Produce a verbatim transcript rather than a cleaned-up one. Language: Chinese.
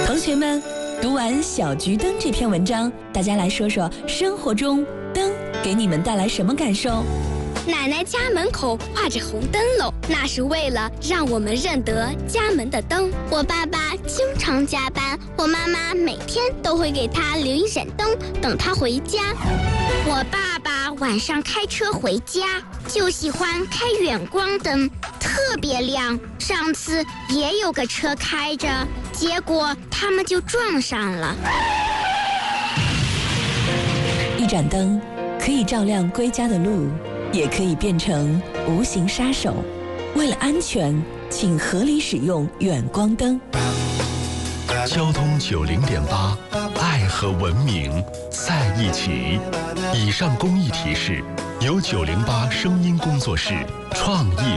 同学们，读完《小桔灯》这篇文章，大家来说说生活中灯给你们带来什么感受？ 奶奶家门口挂着红灯笼，那是为了让我们认得家门的灯。 我爸爸经常加班，我妈妈每天都会给他留一盏灯，等他回家。我爸爸晚上开车回家，就喜欢开远光灯，特别亮。上次也有个车开着，结果他们就撞上了。 一盏灯可以照亮归家的路，也可以变成无形杀手。为了安全，请合理使用远光灯。 交通九零点八，爱和文明在一起。以上公益提示由九零八声音工作室创意